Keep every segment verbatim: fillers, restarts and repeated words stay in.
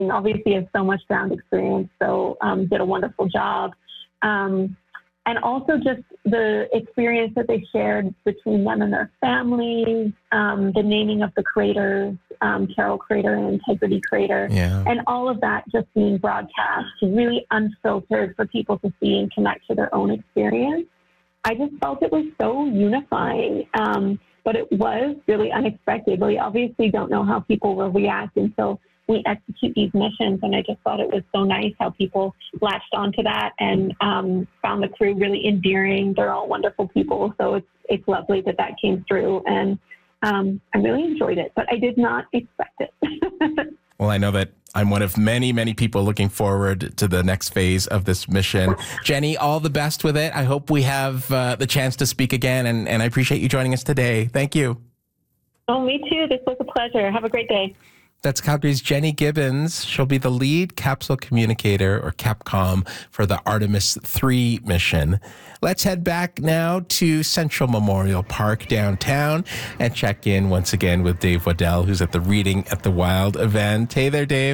and obviously has so much ground experience, so um, did a wonderful job. Um, and also just the experience that they shared between them and their families, um, the naming of the creators, um, Carol Crater and Integrity Crater, yeah. and all of that just being broadcast, really unfiltered for people to see and connect to their own experience. I just felt it was so unifying, um, but it was really unexpected. We obviously don't know how people will react until we execute these missions, and I just thought it was so nice how people latched onto that and um, found the crew really endearing. They're all wonderful people, so it's it's lovely that that came through, and um, I really enjoyed it, but I did not expect it. Well, I know that I'm one of many, many people looking forward to the next phase of this mission. Jenny, all the best with it. I hope we have uh, the chance to speak again, and, and I appreciate you joining us today. Thank you. Oh, me too. This was a pleasure. Have a great day. That's Calgary's Jenny Gibbons. She'll be the lead capsule communicator, or Capcom, for the Artemis three mission. Let's head back now to Central Memorial Park downtown and check in once again with Dave Waddell, who's at the Reading at the Wild event. Hey there, Dave.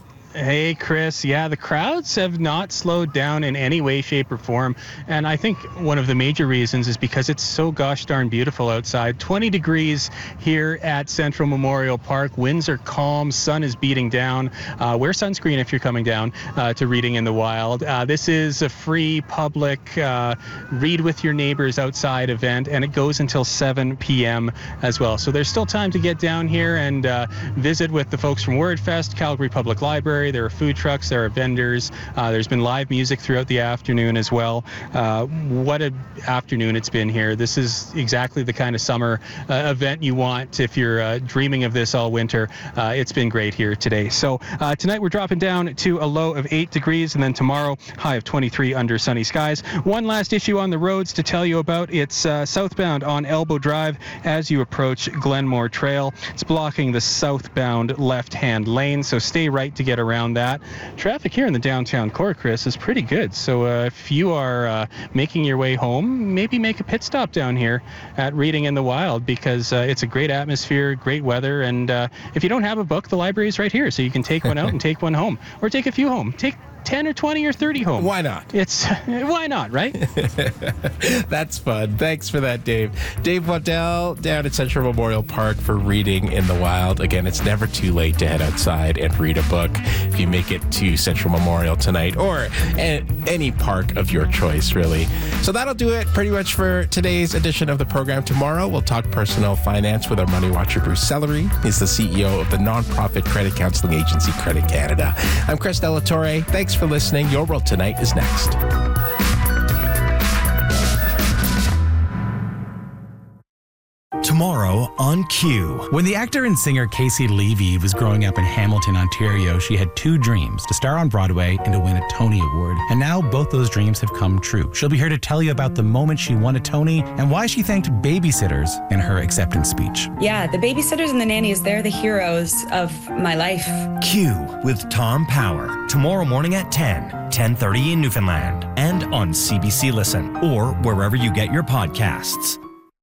Hey, Chris. Yeah, the crowds have not slowed down in any way, shape, or form. And I think one of the major reasons is because it's so gosh darn beautiful outside. twenty degrees here at Central Memorial Park. Winds are calm. Sun is beating down. Uh, wear sunscreen if you're coming down uh, to Reading in the Wild. Uh, this is a free, public, uh, read with your neighbors outside event, and it goes until seven p.m. as well. So there's still time to get down here and uh, visit with the folks from WordFest, Calgary Public Library. There are food trucks, there are vendors. Uh, there's been live music throughout the afternoon as well. Uh, what an afternoon it's been here. This is exactly the kind of summer uh, event you want if you're uh, dreaming of this all winter. Uh, it's been great here today. So uh, tonight we're dropping down to a low of eight degrees, and then tomorrow high of twenty-three under sunny skies. One last issue on the roads to tell you about. It's uh, southbound on Elbow Drive as you approach Glenmore Trail. It's blocking the southbound left-hand lane, so stay right to get around that. Traffic here in the downtown core, Chris, is pretty good. So uh, if you are uh, making your way home, maybe make a pit stop down here at Reading in the Wild, because uh, it's a great atmosphere, great weather, and uh, if you don't have a book, the library is right here, so you can take one out and take one home, or take a few home. Take ten or twenty or thirty home. Why not? It's why not, right? That's fun. Thanks for that, Dave. Dave Waddell down at Central Memorial Park for Reading in the Wild. Again, it's never too late to head outside and read a book if you make it to Central Memorial tonight, or a- any park of your choice, really. So that'll do it pretty much for today's edition of the program. Tomorrow, we'll talk personal finance with our Money Watcher, Bruce Sellery. He's the C E O of the nonprofit credit counseling agency Credit Canada. I'm Chris Delatorre. Thanks for listening. Your World Tonight is next. Tomorrow on Q. When the actor and singer Casey Levy was growing up in Hamilton, Ontario, she had two dreams: to star on Broadway and to win a Tony Award. And now both those dreams have come true. She'll be here to tell you about the moment she won a Tony and why she thanked babysitters in her acceptance speech. Yeah, the babysitters and the nannies, they're the heroes of my life. Q with Tom Power. Tomorrow morning at ten, ten thirty in Newfoundland, and on C B C Listen, or wherever you get your podcasts.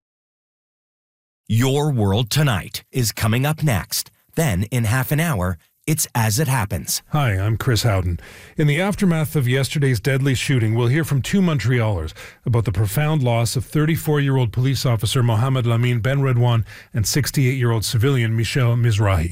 Your World Tonight is coming up next. Then, in half an hour, it's As It Happens. Hi, I'm Chris Howden. In the aftermath of yesterday's deadly shooting, we'll hear from two Montrealers about the profound loss of thirty-four-year-old police officer Mohamed Lamine Benredouane and sixty-eight-year-old civilian Michel Mizrahi.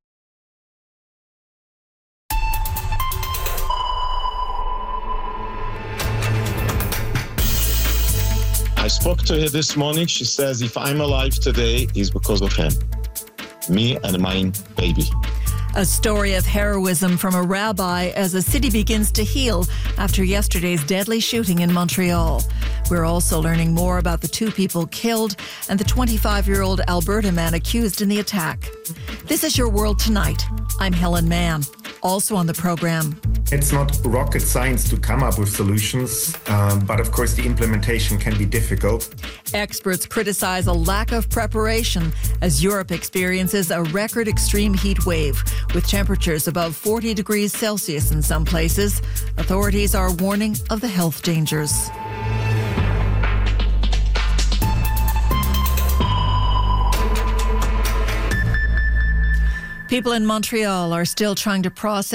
I spoke to her this morning. She says, if I'm alive today, it's because of him. Me and my baby. A story of heroism from a rabbi as a city begins to heal after yesterday's deadly shooting in Montreal. We're also learning more about the two people killed and the twenty-five-year-old Alberta man accused in the attack. This is Your World Tonight. I'm Helen Mann. Also on the program. It's not rocket science to come up with solutions, um, but of course the implementation can be difficult. Experts criticize a lack of preparation as Europe experiences a record extreme heat wave with temperatures above forty degrees Celsius in some places. Authorities are warning of the health dangers. People in Montreal are still trying to process